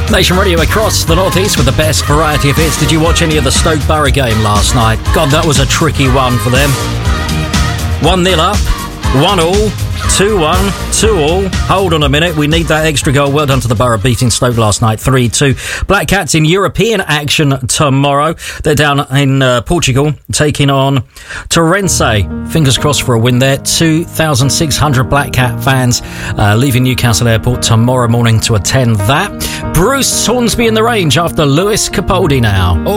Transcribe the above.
Nation Radio across the northeast with the best variety of hits. Did you watch any of the Stoke Borough game last night? God, that was a tricky one for them. 1-0 up, 1-1, 2-1, 2-2. Hold on a minute, we need that extra goal. Well done to the Borough beating Stoke last night, 3-2. Black Cats in European action tomorrow. They're down in Portugal, taking on Torrense. Fingers crossed for a win there. 2,600 Black Cat fans leaving Newcastle Airport tomorrow morning to attend that. Bruce Hornsby in the range after Lewis Capaldi now.